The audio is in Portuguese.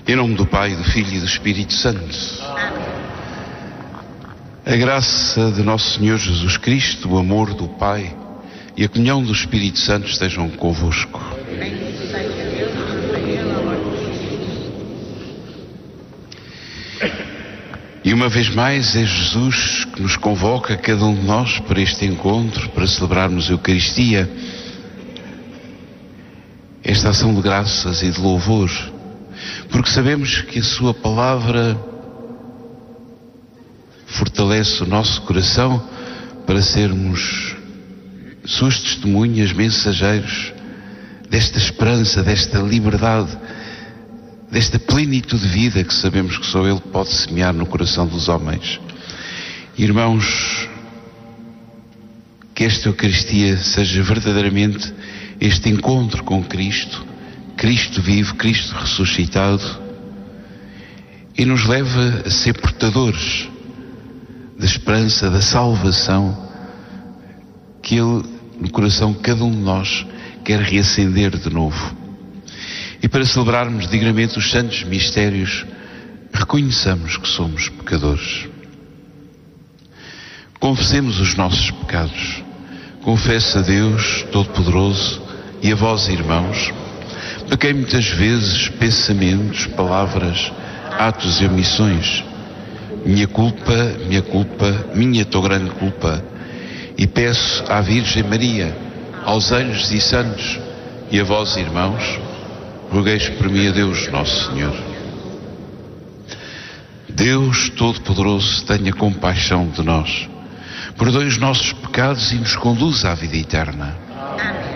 Em nome do Pai, do Filho e do Espírito Santo. A graça de nosso Senhor Jesus Cristo, o amor do Pai e a comunhão do Espírito Santo estejam convosco. E uma vez mais é Jesus que nos convoca, cada um de nós, para este encontro, para celebrarmos a Eucaristia, esta ação de graças e de louvor, porque sabemos que a sua palavra fortalece o nosso coração para sermos suas testemunhas, mensageiros desta esperança, desta liberdade, desta plenitude de vida que sabemos que só Ele pode semear no coração dos homens. Irmãos, que esta Eucaristia seja verdadeiramente este encontro com Cristo, Cristo vivo, Cristo ressuscitado, e nos leva a ser portadores da esperança, da salvação que Ele, no coração de cada um de nós, quer reacender de novo. E para celebrarmos dignamente os santos mistérios, reconheçamos que somos pecadores. Confessemos os nossos pecados. Confesso a Deus Todo-Poderoso e a vós, irmãos, pequei muitas vezes, pensamentos, palavras, atos e omissões. Minha culpa, minha tão grande culpa. E peço à Virgem Maria, aos anjos e santos e a vós, irmãos, rogueis por mim a Deus Nosso Senhor. Deus Todo-Poderoso, tenha compaixão de nós, perdoe os nossos pecados e nos conduza à vida eterna.